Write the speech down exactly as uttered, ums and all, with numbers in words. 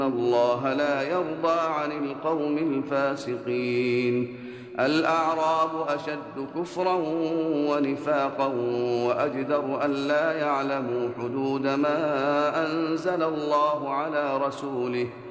الله لا يرضى عن القوم الفاسقين. الأعراب أشد كفرا ونفاقا وأجدر أن لا يعلموا حدود ما أنزل الله على رسوله